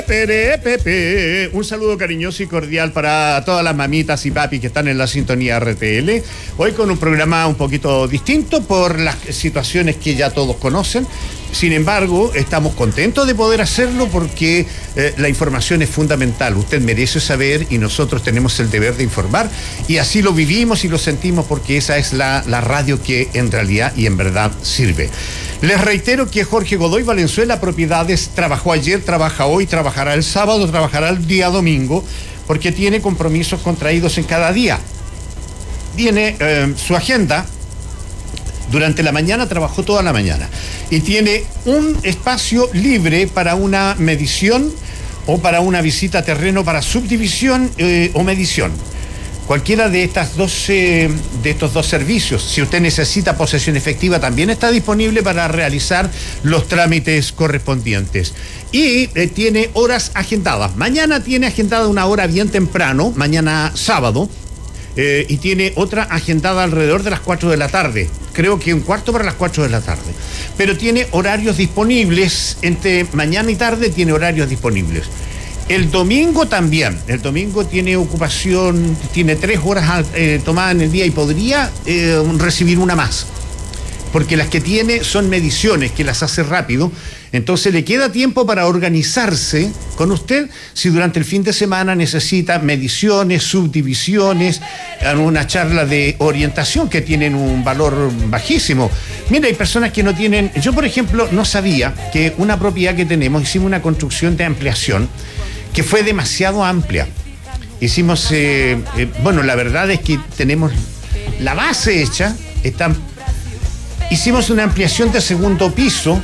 Pepe. Un saludo cariñoso y cordial para todas las mamitas y papis que están en la sintonía RTL. Hoy con un programa un poquito distinto por las situaciones que ya todos conocen. Sin embargo, estamos contentos de poder hacerlo porque la información es fundamental. Usted merece saber y nosotros tenemos el deber de informar. Y así lo vivimos y lo sentimos porque esa es la radio que en realidad y en verdad sirve. Les reitero que Jorge Godoy Valenzuela Propiedades trabajó ayer, trabaja hoy, trabajará el sábado, trabajará el día domingo, porque tiene compromisos contraídos en cada día. Tiene su agenda. Durante la mañana trabajó toda la mañana y tiene un espacio libre para una medición o para una visita a terreno para subdivisión o medición. Cualquiera de estos dos servicios, si usted necesita posesión efectiva, también está disponible para realizar los trámites correspondientes. Y tiene horas agendadas. Mañana tiene agendada una hora bien temprano, mañana sábado, y tiene otra agendada alrededor de las 4 de la tarde. Creo que un cuarto para las 4 de la tarde. Pero tiene horarios disponibles, entre mañana y tarde tiene horarios disponibles. El domingo también. El domingo tiene ocupación, tiene 3 horas tomadas en el día y podría recibir una más. Porque las que tiene son mediciones, que las hace rápido. Entonces le queda tiempo para organizarse con usted si durante el fin de semana necesita mediciones, subdivisiones, una charla de orientación que tienen un valor bajísimo. Mira, hay personas que no tienen... Yo, por ejemplo, no sabía que una propiedad que tenemos, hicimos una construcción de ampliación que fue demasiado amplia. Hicimos... bueno, la verdad es que tenemos la base hecha, hicimos una ampliación de segundo piso.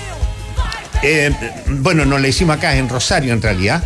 Bueno, no la hicimos acá, en Rosario en realidad.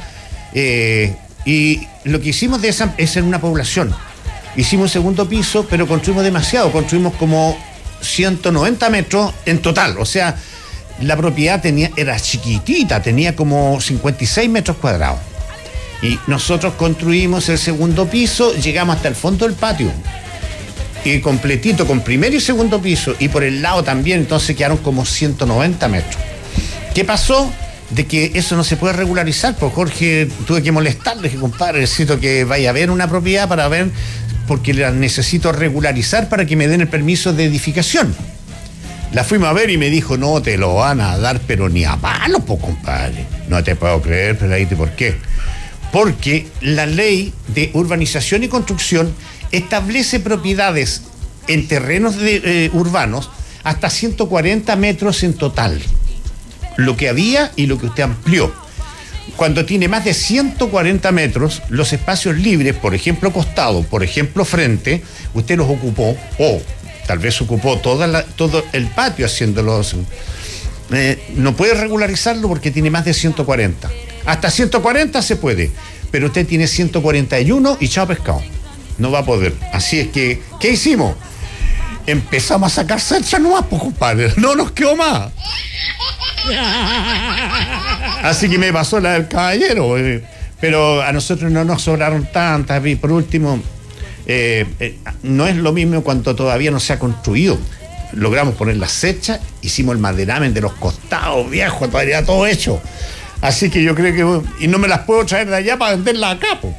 Y lo que hicimos es en una población. Hicimos segundo piso, pero construimos demasiado. Construimos como 190 metros en total. O sea, la propiedad era chiquitita, tenía como 56 metros cuadrados. Y nosotros construimos el segundo piso, llegamos hasta el fondo del patio. Y completito, con primer y segundo piso, y por el lado también, entonces quedaron como 190 metros. ¿Qué pasó? De que eso no se puede regularizar, pues Jorge, tuve que molestarle, que compadre, necesito que vaya a ver una propiedad para ver, porque la necesito regularizar para que me den el permiso de edificación. La fuimos a ver y me dijo, no te lo van a dar, pero ni a palos, pues compadre. No te puedo creer, Peladito, ¿por qué? Porque la ley de urbanización y construcción establece propiedades en terrenos urbanos hasta 140 metros en total. Lo que había y lo que usted amplió. Cuando tiene más de 140 metros, los espacios libres, por ejemplo costado, por ejemplo frente, usted los ocupó, o tal vez ocupó todo el patio haciéndolos. No puede regularizarlo porque tiene más de 140. Hasta 140 se puede, pero usted tiene 141 y chao pescado. No va a poder. Así es que, ¿qué hicimos? Empezamos a sacar cercha nomás, pues compadre. No nos quedó más. Así que me pasó la del caballero. Pero a nosotros no nos sobraron tantas. Y por último, no es lo mismo cuando todavía no se ha construido. Logramos poner la cercha, hicimos el maderamen de los costados, viejo, todavía todo hecho. Así que yo creo que... Y no me las puedo traer de allá para venderlas acá, pues.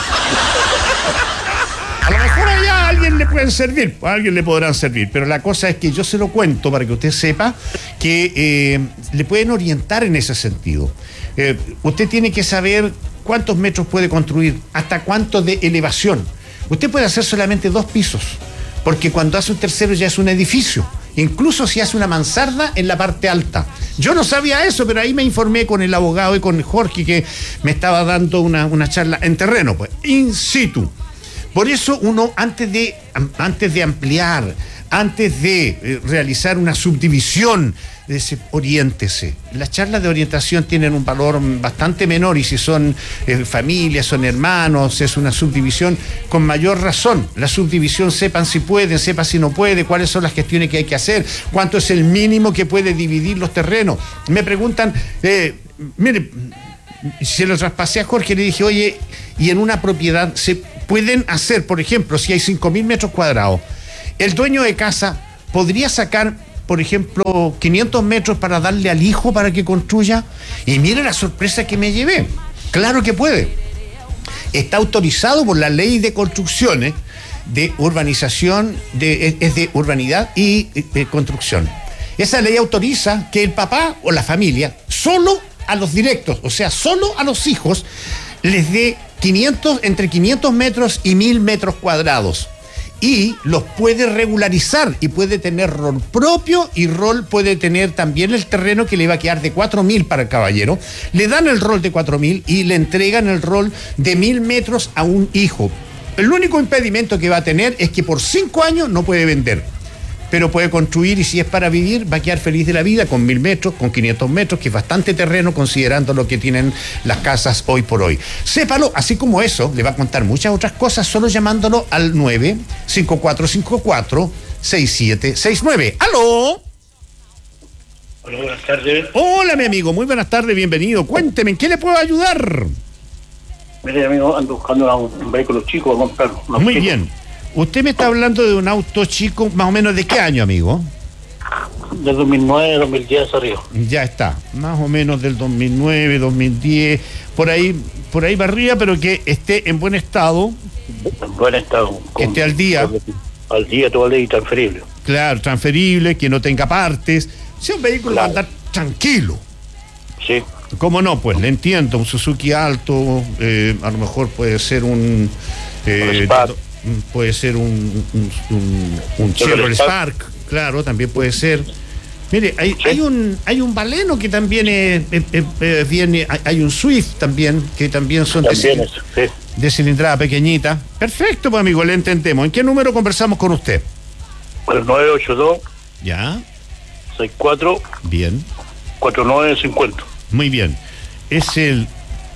A lo mejor allá a alguien le pueden servir, a alguien le podrán servir, pero la cosa es que yo se lo cuento para que usted sepa que le pueden orientar en ese sentido. Usted tiene que saber cuántos metros puede construir, hasta cuánto de elevación. Usted puede hacer solamente 2 pisos, porque cuando hace un tercero ya es un edificio, incluso si hace una mansarda en la parte alta. Yo no sabía eso, pero ahí me informé con el abogado y con Jorge, que me estaba dando una charla en terreno, pues, in situ. Por eso uno, antes de ampliar, antes de realizar una subdivisión, oriéntese. Las charlas de orientación tienen un valor bastante menor, y si son familias, son hermanos, es una subdivisión, con mayor razón. La subdivisión, sepan si pueden, sepan si no puede, cuáles son las gestiones que hay que hacer, cuánto es el mínimo que puede dividir los terrenos. Me preguntan, mire, se lo traspasé a Jorge, le dije, oye, y en una propiedad se pueden hacer, por ejemplo, si hay 5.000 metros cuadrados, el dueño de casa podría sacar por ejemplo, 500 metros para darle al hijo para que construya? Y mire la sorpresa que me llevé. Claro que puede. Está autorizado por la ley de construcciones, de urbanización, es de urbanidad y construcción. Esa ley autoriza que el papá o la familia, solo a los directos, o sea, solo a los hijos, les dé entre 500 metros y 1000 metros cuadrados. Y los puede regularizar y puede tener rol propio y puede tener también el terreno que le va a quedar de 4000 para el caballero. Le dan el rol de 4000 y le entregan el rol de 1000 metros a un hijo. El único impedimento que va a tener es que por 5 años no puede vender, pero puede construir, y si es para vivir va a quedar feliz de la vida con 1000 metros, con 500 metros, que es bastante terreno considerando lo que tienen las casas hoy por hoy. Sépalo, así como eso, le va a contar muchas otras cosas solo llamándolo al 95454-6769. ¡Aló! Hola, buenas tardes. Hola, mi amigo, muy buenas tardes, bienvenido. Cuénteme, ¿en qué le puedo ayudar? Mire, amigo, ando buscando un vehículo chico a comprarlo. Muy bien. Usted me está hablando de un auto chico, más o menos ¿de qué año, amigo? De 2009, 2010 arriba. Ya está, más o menos del 2009, 2010, por ahí va arriba, pero que esté en buen estado. En buen estado. Que esté al día. Al día, todo el día y transferible. Claro, transferible, que no tenga partes. Sea un vehículo para andar tranquilo. Sí. ¿Cómo no? Pues le entiendo, un Suzuki Alto, a lo mejor puede ser un Chevrolet Spark, claro, también puede ser. Mire, hay un Baleno que también viene, hay un Swift también, que también son de cilindrada pequeñita. Perfecto, pues amigo, le entendemos. ¿En qué número conversamos con usted? El 982 ya 64 bien 4950. Muy bien. Es el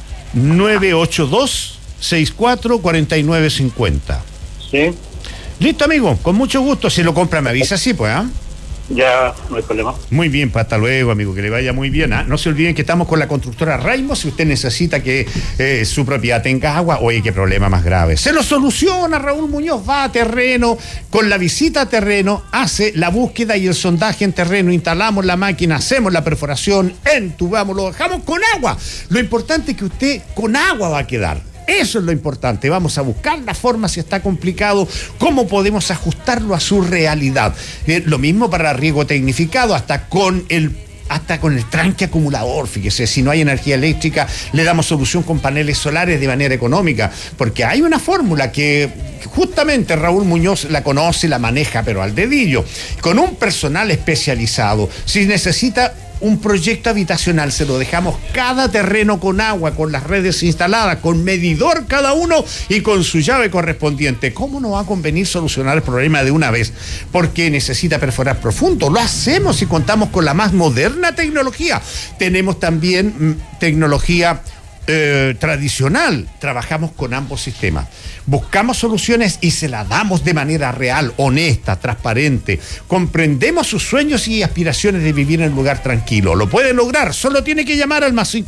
982-64-4950. Sí. Listo, amigo. Con mucho gusto. Si lo compra, me avisa, sí, pues, ¿ah? Ya, no hay problema. Muy bien, pues hasta luego, amigo, que le vaya muy bien. No se olviden que estamos con la constructora Raimo. Si usted necesita que su propiedad tenga agua, oye, qué problema más grave. Se lo soluciona Raúl Muñoz, va a terreno, con la visita a terreno, hace la búsqueda y el sondaje en terreno, instalamos la máquina, hacemos la perforación, entubamos, lo dejamos con agua. Lo importante es que usted con agua va a quedar. Eso es lo importante. Vamos a buscar la forma, si está complicado, cómo podemos ajustarlo a su realidad. Lo mismo para riego tecnificado, hasta con el tranque acumulador. Fíjese, si no hay energía eléctrica, le damos solución con paneles solares de manera económica, porque hay una fórmula que justamente Raúl Muñoz la conoce, la maneja, pero al dedillo, con un personal especializado. Si necesita un proyecto habitacional, se lo dejamos cada terreno con agua, con las redes instaladas, con medidor cada uno y con su llave correspondiente. ¿Cómo no va a convenir solucionar el problema de una vez? Porque necesita perforar profundo. Lo hacemos y contamos con la más moderna tecnología. Tenemos también tecnología tradicional. Trabajamos con ambos sistemas. Buscamos soluciones y se las damos de manera real, honesta, transparente. Comprendemos sus sueños y aspiraciones de vivir en un lugar tranquilo. Lo puede lograr, solo tiene que llamar al más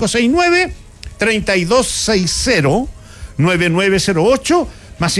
569-3260-9908, más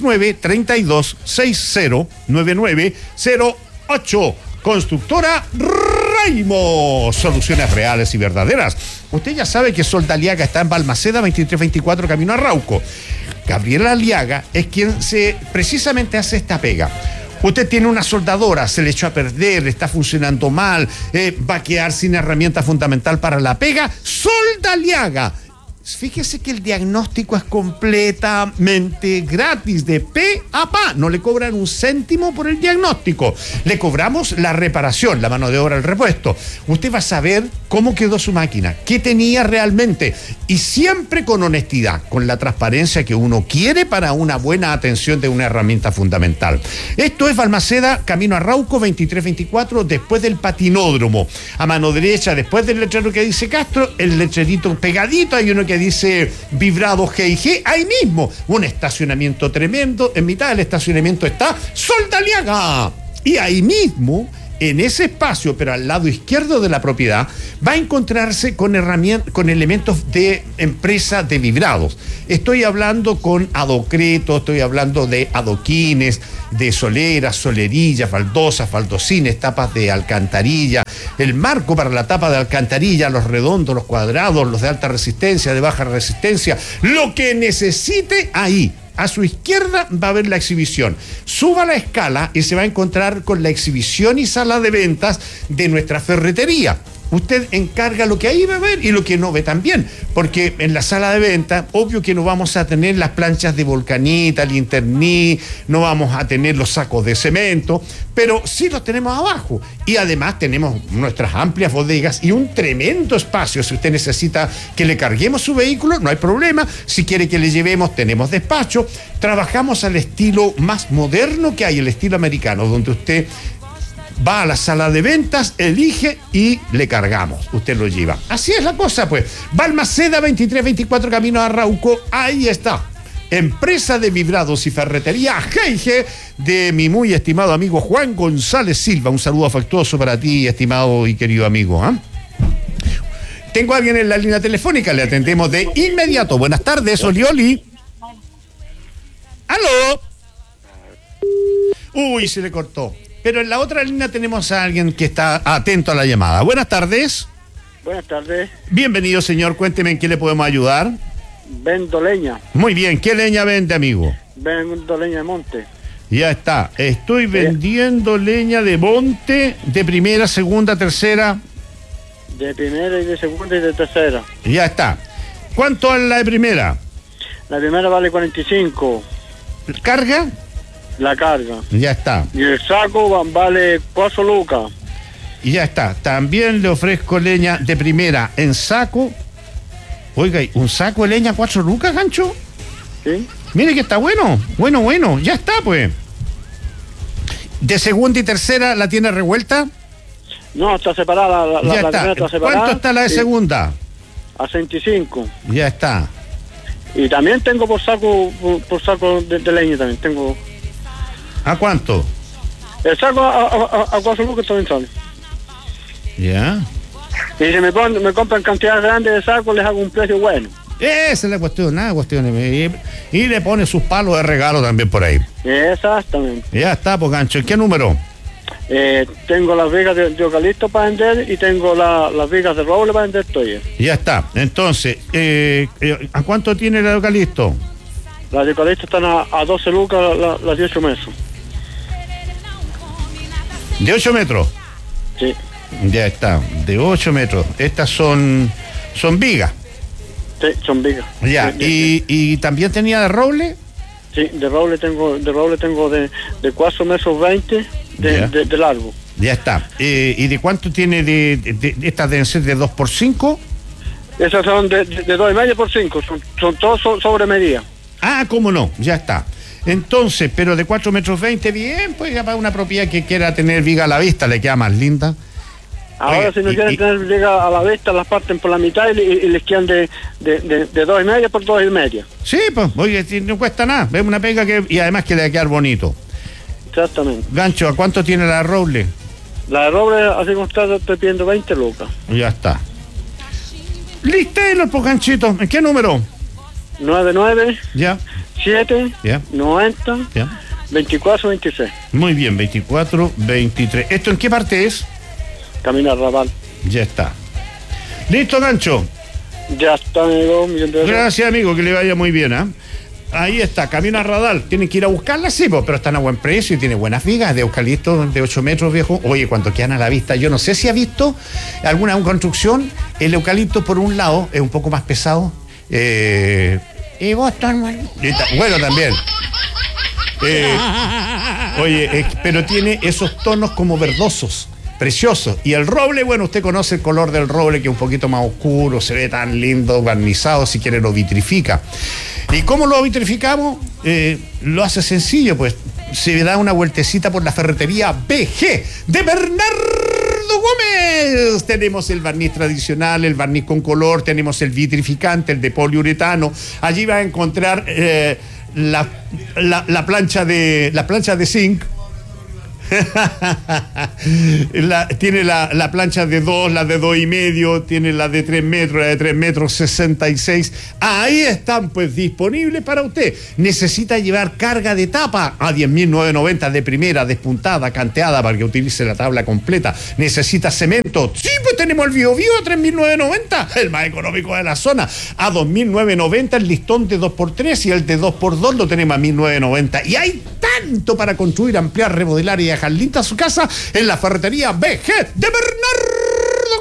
569-3260-9908. Constructora Raimo, soluciones reales y verdaderas. Usted ya sabe que Sol Aliaga está en Balmaceda 2324 camino a Arauco. Gabriela Aliaga es quien precisamente hace esta pega. Usted tiene una soldadora, se le echó a perder, está funcionando mal, va a quedar sin herramienta fundamental para la pega. Sol Aliaga. Fíjese que el diagnóstico es completamente gratis, de pe a pa. No le cobran un céntimo por el diagnóstico. Le cobramos la reparación, la mano de obra, el repuesto. Usted va a saber cómo quedó su máquina, qué tenía realmente, y siempre con honestidad, con la transparencia que uno quiere para una buena atención de una herramienta fundamental. Esto es Balmaceda, camino a Arauco 2324, después del patinódromo. A mano derecha, después del letrero que dice Castro, el letrerito pegadito, hay uno que dice Vibrado G&G, ahí mismo, un estacionamiento tremendo. En mitad del estacionamiento está Sol Aliaga, y ahí mismo En ese espacio, pero al lado izquierdo de la propiedad, va a encontrarse con elementos de empresa de vibrados. Estoy hablando con adocreto, estoy hablando de adoquines, de soleras, solerillas, baldosas, baldocines, tapas de alcantarilla, el marco para la tapa de alcantarilla, los redondos, los cuadrados, los de alta resistencia, de baja resistencia, lo que necesite ahí. A su izquierda va a haber la exhibición. Suba la escala y se va a encontrar con la exhibición y sala de ventas de nuestra ferretería. Usted encarga lo que ahí va a ver y lo que no ve también, porque en la sala de venta, obvio que no vamos a tener las planchas de Volcanita, Linterní, no vamos a tener los sacos de cemento, pero sí los tenemos abajo. Y además tenemos nuestras amplias bodegas y un tremendo espacio. Si usted necesita que le carguemos su vehículo, no hay problema. Si quiere que le llevemos, tenemos despacho. Trabajamos al estilo más moderno que hay, el estilo americano, donde usted va a la sala de ventas, elige y le cargamos. Usted lo lleva. Así es la cosa, pues. Balmaceda 2324 Camino a Arauco. Ahí está. Empresa de vibrados y ferretería G&G de mi muy estimado amigo Juan González Silva. Un saludo afectuoso para ti, estimado y querido amigo. Tengo a alguien en la línea telefónica. Le atendemos de inmediato. Buenas tardes, Olioli. ¡Aló! Uy, se le cortó. Pero en la otra línea tenemos a alguien que está atento a la llamada. Buenas tardes. Buenas tardes. Bienvenido, señor. Cuénteme en qué le podemos ayudar. Vendo leña. Muy bien. ¿Qué leña vende, amigo? Vendo leña de monte. Ya está. Estoy vendiendo leña de monte de primera, segunda, tercera. De primera y de segunda y de tercera. Ya está. ¿Cuánto es la de primera? La primera vale 45. ¿Carga? La carga. Ya está. Y el saco vale 4 lucas. Y ya está. También le ofrezco leña de primera en saco. Oiga, ¿un saco de leña 4 lucas, gancho? ¿Sí? Mire que está bueno. Bueno. Ya está, pues. ¿De segunda y tercera la tiene revuelta? No, está separada. Ya está. Primera está separada. ¿Cuánto está la de segunda? A 65. Ya está. Y también tengo por saco de leña también. Tengo. ¿A cuánto? El saco a 4 lucas también sale. Ya. Y si me compran cantidades grandes de sacos, les hago un precio bueno. Esa es la cuestión, nada cuestión. Y le pone sus palos de regalo también por ahí. Exactamente. Ya está, pues, gancho. ¿En qué número? Tengo las vigas de eucalipto para vender y tengo las vigas de roble para vender todavía. Ya está. Entonces, ¿a cuánto tiene el eucalipto? Las de eucalipto están a 12 lucas las 18 meses. ¿De 8 metros? Sí. Ya está, de 8 metros. Estas son vigas. Sí, son vigas. Ya, sí. ¿Y también tenía de roble? Sí, de roble tengo de 4 metros 20 de largo. Ya está. ¿Y de cuánto tiene de estas deben ser de 2x5? Esas son de 2,5 por 5, son todos sobre medida. Ah, cómo no, ya está. Entonces, pero de 4 metros 20, bien, pues ya para una propiedad que quiera tener viga a la vista, le queda más linda. Ahora, oiga, si no quieren tener viga a la vista, las parten por la mitad y les quedan de 2,5 por 2,5. Sí, pues, oye, no cuesta nada, es una pega y además que le va a quedar bonito. Exactamente. Gancho, ¿a cuánto tiene la de roble? La de roble, así como está, estoy pidiendo 20 lucas. Ya está. Listelo, pues, ganchito. ¿En qué número? 99 Ya. 7 Ya. 90 Ya. 24 26. Muy bien, 24, 23. ¿Esto en qué parte es? Camino a Raval. Ya está. Listo, gancho. Ya está, amigo. Gracias, amigo, que le vaya muy bien, ¿ah? Ahí está, Camino a Radal. Tienen que ir a buscarla, sí, pero están a buen precio y tiene buenas vigas de eucalipto de 8 metros, viejo. Oye, cuando quedan a la vista, yo no sé si ha visto alguna construcción. El eucalipto, por un lado, es un poco más pesado. Y vos, hermano. Bueno, también. Oye, pero tiene esos tonos como verdosos, preciosos. Y el roble, bueno, usted conoce el color del roble, que es un poquito más oscuro, se ve tan lindo, barnizado, si quiere lo vitrifica. ¿Y cómo lo vitrificamos? Lo hace sencillo, pues se da una vueltecita por la ferretería BG de Bernardo Gómez. Tenemos el barniz tradicional, el barniz con color, tenemos el vitrificante, el de poliuretano. Allí va a encontrar la plancha de zinc. Tiene la plancha de 2, la de 2,5, tiene la de 3 metros, la de 3 metros 66. Ahí están pues disponibles para usted. Necesita llevar carga de tapa a 10.990 de primera, despuntada, canteada, para que utilice la tabla completa. Necesita cemento. Sí, pues tenemos el Biobío a 3.990, el más económico de la zona. A 2.990 el listón de 2x3 y el de 2x2 lo tenemos a 1.990. Y hay tanto para construir, ampliar, remodelar y dejar linda su casa en la ferretería BG de Bernardo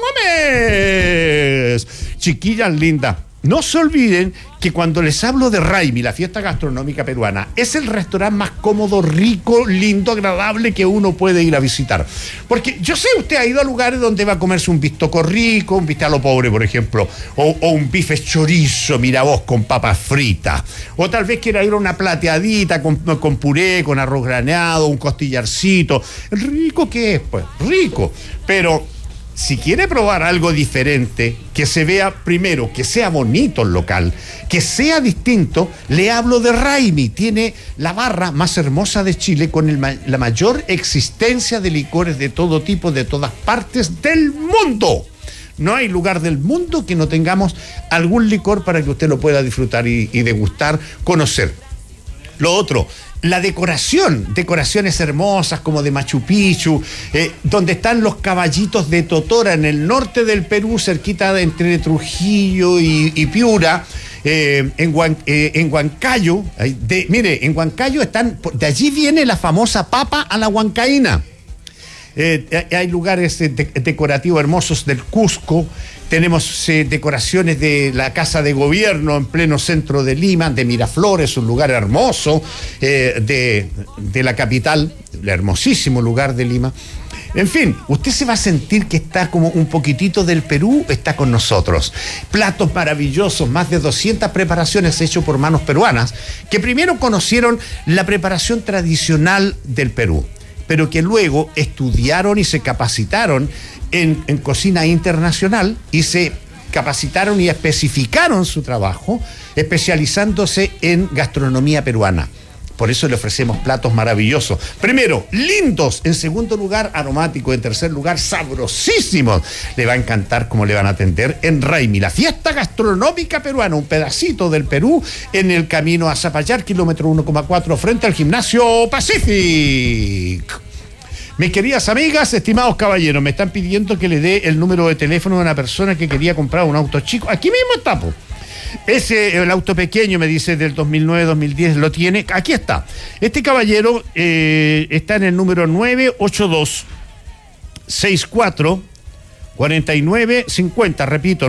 Gómez. Chiquillas lindas, no se olviden que cuando les hablo de Raimi, la fiesta gastronómica peruana, es el restaurante más cómodo, rico, lindo, agradable que uno puede ir a visitar. Porque yo sé, usted ha ido a lugares donde va a comerse un bistoco rico, un bistec a lo pobre, por ejemplo, o un bife chorizo, mira vos, con papas fritas. O tal vez quiera ir a una plateadita con puré, con arroz graneado, un costillarcito. Rico que es, pues, rico. Pero si quiere probar algo diferente, que se vea primero, que sea bonito el local, que sea distinto, le hablo de Raimi. Tiene la barra más hermosa de Chile con la mayor existencia de licores de todo tipo, de todas partes del mundo. No hay lugar del mundo que no tengamos algún licor para que usted lo pueda disfrutar y degustar, conocer. Lo otro, la decoraciones hermosas como de Machu Picchu, donde están los caballitos de Totora en el norte del Perú, cerquita entre Trujillo y Piura, en Huancayo. Mire, en Huancayo están, de allí viene la famosa papa a la huancaína. Hay lugares decorativos hermosos del Cusco. Tenemos decoraciones de la Casa de Gobierno en pleno centro de Lima, de Miraflores, un lugar hermoso de la capital, el hermosísimo lugar de Lima. En fin, usted se va a sentir que está como un poquitito del Perú, está con nosotros. Platos maravillosos, más de 200 preparaciones hechas por manos peruanas, que primero conocieron la preparación tradicional del Perú, pero que luego estudiaron y se capacitaron en cocina internacional y se capacitaron y especificaron su trabajo, especializándose en gastronomía peruana. Por eso le ofrecemos platos maravillosos. Primero, lindos. En segundo lugar, aromáticos. En tercer lugar, sabrosísimos. Le va a encantar cómo le van a atender en Raimi, la fiesta gastronómica peruana, un pedacito del Perú en el camino a Zapallar, kilómetro 1,4, frente al gimnasio Pacific. Mis queridas amigas, estimados caballeros, me están pidiendo que le dé el número de teléfono de una persona que quería comprar un auto chico. Aquí mismo está, po. El auto pequeño, me dice, del 2009-2010, lo tiene. Aquí está. Este caballero está en el número 982-64-4950. Repito,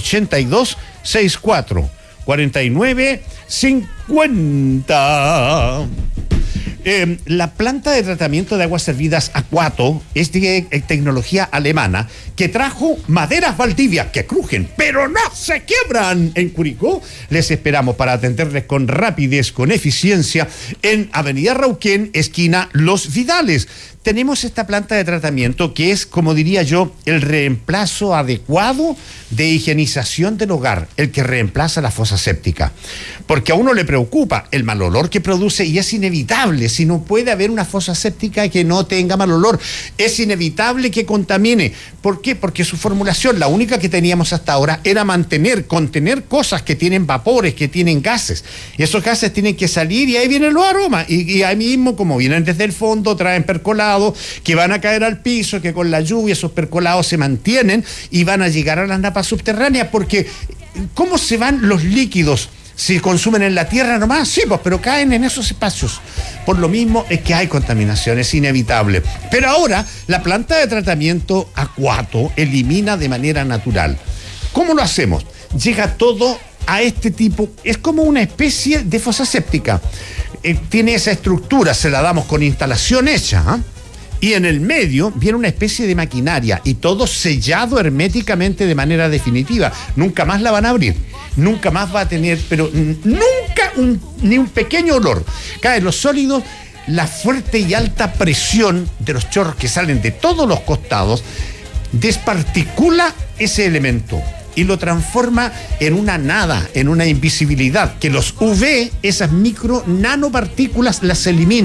982-64-4950. La planta de tratamiento de aguas servidas Aquato es de tecnología alemana que trajo maderas Valdivia que crujen, pero no se quiebran. En Curicó les esperamos para atenderles con rapidez, con eficiencia, en Avenida Rauquén, esquina Los Vidales. Tenemos esta planta de tratamiento que es, como diría yo, el reemplazo adecuado de higienización del hogar, el que reemplaza la fosa séptica. Porque a uno le preocupa el mal olor que produce y es inevitable. Si no puede haber una fosa séptica que no tenga mal olor, es inevitable que contamine. ¿Por qué? Porque su formulación, la única que teníamos hasta ahora, era contener cosas que tienen vapores, que tienen gases. Y esos gases tienen que salir y ahí vienen los aromas. Y ahí mismo, como vienen desde el fondo, traen percolados que van a caer al piso, que con la lluvia esos percolados se mantienen y van a llegar a las napas subterráneas, porque ¿cómo se van los líquidos? Si consumen en la tierra nomás, sí, pues, pero caen en esos espacios. Por lo mismo es que hay contaminación, es inevitable. Pero ahora la planta de tratamiento Aquato elimina de manera natural. ¿Cómo lo hacemos? Llega todo a este tipo, es como una especie de fosa séptica. Tiene esa estructura, se la damos con instalación hecha, ¿eh? Y en el medio viene una especie de maquinaria y todo sellado herméticamente de manera definitiva. Nunca más la van a abrir, nunca más va a tener, pero nunca ni un pequeño olor. Caen los sólidos, la fuerte y alta presión de los chorros que salen de todos los costados desparticula ese elemento y lo transforma en una nada, en una invisibilidad, que los UV, esas micro nanopartículas, las elimina.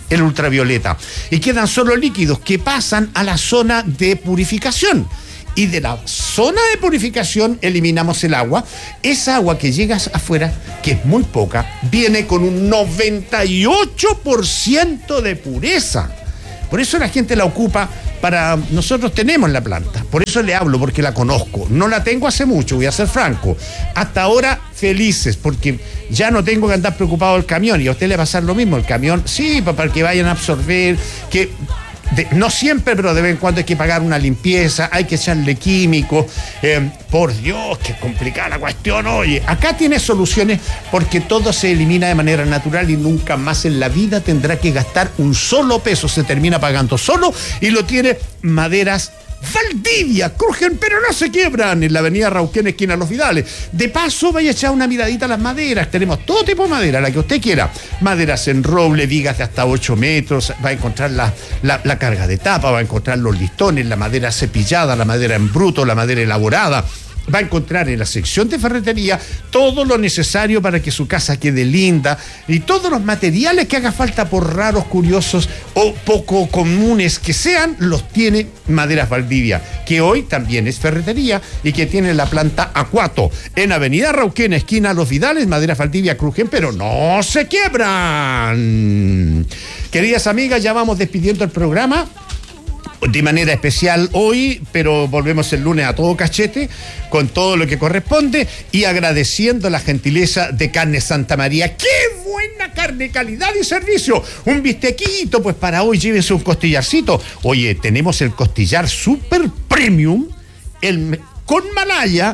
el ultravioleta. Y quedan solo líquidos que pasan a la zona de purificación. Y de la zona de purificación eliminamos el agua. Esa agua que llega afuera, que es muy poca, viene con un 98% de pureza. Por eso la gente la ocupa para... Nosotros tenemos la planta, por eso le hablo, porque la conozco. No la tengo hace mucho, voy a ser franco. Hasta ahora felices, porque ya no tengo que andar preocupado del camión. Y a usted le va a pasar lo mismo, el camión, sí, para que vayan a absorber, que... no siempre, pero de vez en cuando hay que pagar una limpieza, hay que echarle químicos. Por Dios, qué complicada la cuestión. Oye, acá tiene soluciones porque todo se elimina de manera natural y nunca más en la vida tendrá que gastar un solo peso. Se termina pagando solo y lo tiene Maderas Valdivia, crujen pero no se quiebran, en la avenida Rauquén, esquina Los Vidales. De paso, vaya a echar una miradita a las maderas. Tenemos todo tipo de madera, la que usted quiera. Maderas en roble, vigas de hasta 8 metros, va a encontrar la carga de tapa, va a encontrar los listones, la madera cepillada, la madera en bruto, la madera elaborada. Va a encontrar en la sección de ferretería todo lo necesario para que su casa quede linda y todos los materiales que haga falta, por raros, curiosos o poco comunes que sean, los tiene Maderas Valdivia, que hoy también es ferretería y que tiene la planta Acuato en avenida Rauquén, esquina Los Vidales. Maderas Valdivia, crujen pero no se quiebran. Queridas amigas, ya vamos despidiendo el programa de manera especial hoy, pero volvemos el lunes a todo cachete, con todo lo que corresponde, y agradeciendo la gentileza de Carne Santa María. ¡Qué buena carne, calidad y servicio! Un bistequito, pues para hoy llévese un costillarcito. Oye, tenemos el costillar super premium, con Malaya,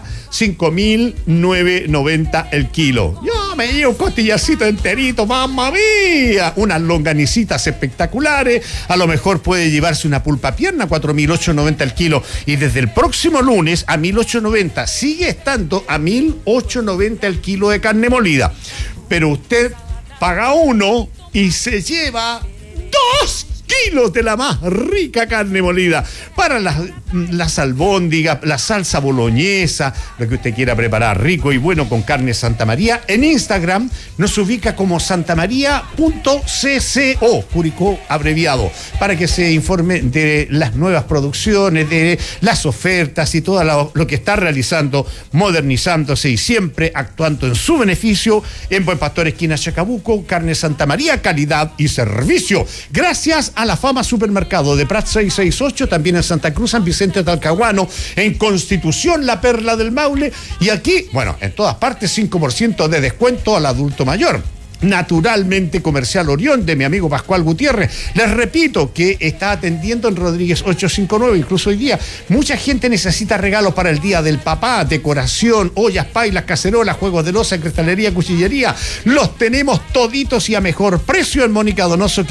5.990 el kilo. Yo me llevo un costillarcito enterito, mamma mía. Unas longanicitas espectaculares. A lo mejor puede llevarse una pulpa pierna, 4.890 el kilo. Y desde el próximo lunes a 1.890. Sigue estando a 1.890 el kilo de carne molida. Pero usted paga uno y se lleva 2 kilos de la más rica carne molida para las albóndigas, la salsa boloñesa, lo que usted quiera preparar rico y bueno con Carne Santa María. En Instagram nos ubica como santamaria.cco, Curicó abreviado, para que se informe de las nuevas producciones, de las ofertas y todo lo que está realizando, modernizándose y siempre actuando en su beneficio. En Buen Pastor, esquina Chacabuco, Carne Santa María, calidad y servicio. Gracias a La Fama Supermercado de Prat 668, también en Santa Cruz, San Vicente de Talcahuano, en Constitución, La Perla del Maule, y aquí, bueno, en todas partes, 5% de descuento al adulto mayor. Naturalmente, Comercial Orión, de mi amigo Pascual Gutiérrez. Les repito que está atendiendo en Rodríguez 859, incluso hoy día. Mucha gente necesita regalos para el Día del Papá, decoración, ollas, pailas, cacerolas, juegos de loza, cristalería, cuchillería. Los tenemos toditos y a mejor precio en Mónica Donoso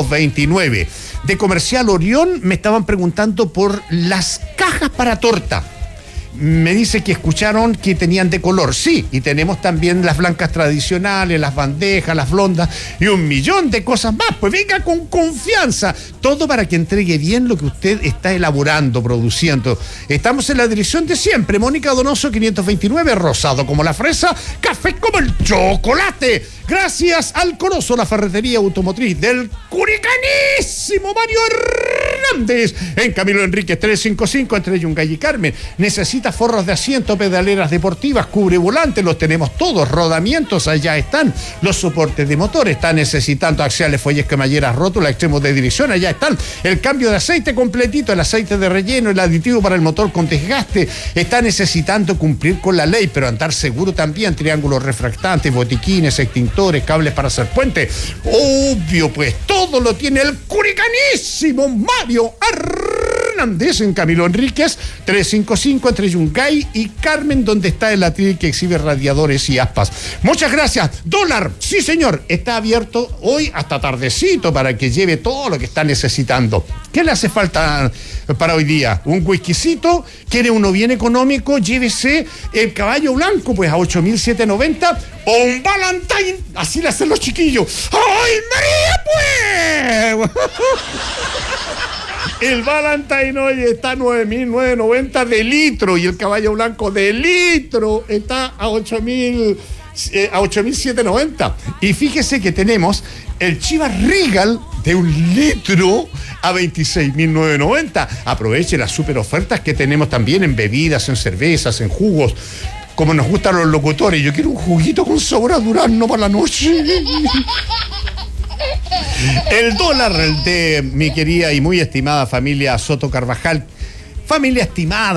529. De Comercial Orión me estaban preguntando por las cajas para torta. Me dice que escucharon que tenían de color. Sí, y tenemos también las blancas tradicionales, las bandejas, las blondas y 1.000.000 de cosas más. Pues venga con confianza. Todo para que entregue bien lo que usted está elaborando, produciendo. Estamos en la dirección de siempre. Mónica Donoso 529, rosado como la fresa, café como el chocolate. Gracias al Coloso, la ferretería automotriz del curicanísimo Mario Hernández. En Camilo Enríquez 355, entre Yungay y Carmen. Necesita forros de asiento, pedaleras deportivas, cubre volante, los tenemos todos. Rodamientos, allá están. Los soportes de motor, está necesitando axiales, fuelles, cremalleras, rótulas, extremos de dirección, allá están. El cambio de aceite completito, el aceite de relleno, el aditivo para el motor con desgaste. Está necesitando cumplir con la ley, pero andar seguro también. Triángulos refractantes, botiquines, extintores, cables para hacer puente. Obvio, pues todo lo tiene el curicanísimo Mario Hernández en Camilo Enríquez 355, entre Yungay y Carmen, donde está el atril que exhibe radiadores y aspas. Muchas gracias. Dólar, sí señor, está abierto hoy hasta tardecito para que lleve todo lo que está necesitando. ¿Qué le hace falta para hoy día? Un whiskycito. ¿Quiere uno bien económico? Llévese el Caballo Blanco, pues a 8.790, o un Valentine, así le hacen los chiquillos. ¡Ay, María, pues! El Valentine hoy está a 9.990 de litro y el Caballo Blanco de litro está a 8.000 a 8.790. Y fíjese que tenemos el Chivas Regal de 1 litro a 26.990. Aproveche las super ofertas que tenemos también en bebidas, en cervezas, en jugos. Como nos gustan los locutores, yo quiero un juguito con sabor a durazno para la noche. El dólar de mi querida y muy estimada familia Soto Carvajal, familia estimada